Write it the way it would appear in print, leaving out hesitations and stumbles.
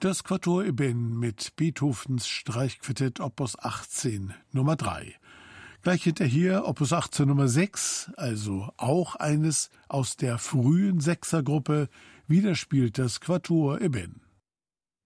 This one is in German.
Das Quatuor eben mit Beethovens Streichquartett Opus 18 Nummer 3. Gleich hinterher Opus 18 Nummer 6, also auch eines aus der frühen Sechsergruppe, wieder spielt das Quatuor eben.